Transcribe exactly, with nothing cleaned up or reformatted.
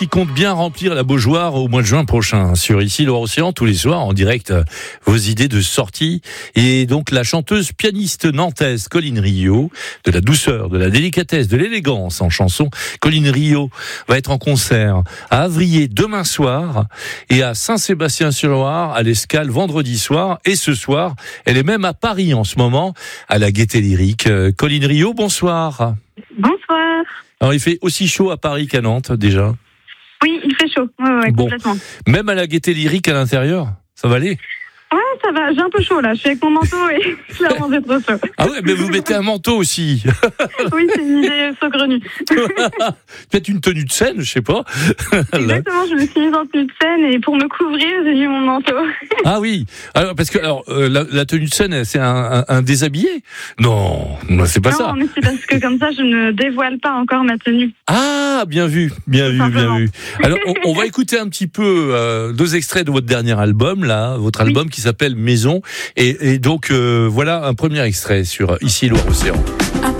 qui compte bien remplir la Beaujoire au mois de juin prochain. Sur Ici Loire-Océan, tous les soirs, en direct, vos idées de sortie. Et donc, la chanteuse pianiste nantaise Colline Riot, de la douceur, de la délicatesse, de l'élégance en chanson, Colline Riot va être en concert à Avrier demain soir et à Saint-Sébastien-sur-Loire, à l'Escale vendredi soir. Et ce soir, elle est même à Paris en ce moment, à la Gaîté Lyrique. Colline Riot, bonsoir. Bonsoir. Alors, il fait aussi chaud à Paris qu'à Nantes, déjà. Oui, il fait chaud, ouais, ouais, bon. complètement. Même à la Gaîté Lyrique à l'intérieur, ça va aller? Ouais, ça va, j'ai un peu chaud là, je suis avec mon manteau et clairement c'est trop chaud. Ah ouais, mais vous mettez un manteau aussi. Oui, c'est une idée saugrenue. Peut-être une tenue de scène, je sais pas. Exactement, je me suis mise en tenue de scène et pour me couvrir, j'ai mis mon manteau. Ah oui, alors parce que alors euh, la, la tenue de scène, c'est un, un, un déshabillé? Non, non, c'est pas non, ça. Non, mais c'est parce que comme ça, je ne dévoile pas encore ma tenue. Ah, bien vu, bien vu, bien vu. Alors, on, on va écouter un petit peu euh, deux extraits de votre dernier album, là, votre album oui. qui s'appelle Maison. Et, et donc, euh, voilà un premier extrait sur Ici Loire-Océan.